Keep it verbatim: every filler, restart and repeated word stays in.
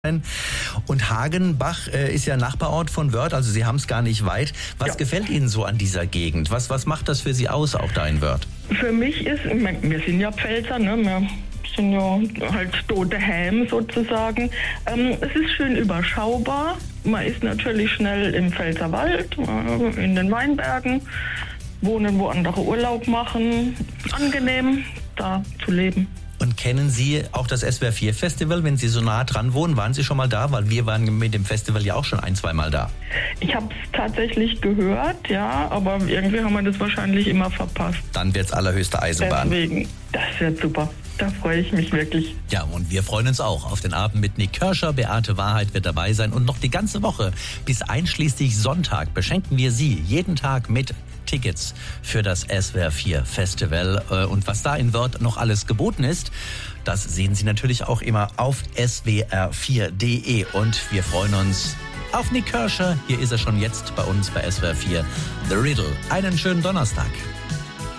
Und Hagenbach äh, ist ja Nachbarort von Wörth, also Sie haben es gar nicht weit. Was Ja. gefällt Ihnen so an dieser Gegend? Was, was macht das für Sie aus, auch da in Wörth? Für mich ist, ich mein, wir sind ja Pfälzer, ne? Wir sind ja halt tote Häm sozusagen. Ähm, es ist schön überschaubar. Man ist natürlich schnell im Pfälzerwald, äh, in den Weinbergen, wohnen, wo andere Urlaub machen. Angenehm, da zu leben. Und kennen Sie auch das S W R vier Festival, wenn Sie so nah dran wohnen? Waren Sie schon mal da? Weil wir waren mit dem Festival ja auch schon ein, zwei Mal da. Ich habe es tatsächlich gehört, ja, aber irgendwie haben wir das wahrscheinlich immer verpasst. Dann wird's allerhöchste Eisenbahn. Deswegen, das wird super. Da freue ich mich wirklich. Ja, und wir freuen uns auch auf den Abend mit Nick Kirscher. Beate Wahrheit wird dabei sein. Und noch die ganze Woche bis einschließlich Sonntag beschenken wir Sie jeden Tag mit Tickets für das S W R vier Festival. Und was da in Wörth noch alles geboten ist, das sehen Sie natürlich auch immer auf S W R vier Punkt de. Und wir freuen uns auf Nick Kirscher. Hier ist er schon jetzt bei uns bei S W R vier. The Riddle. Einen schönen Donnerstag.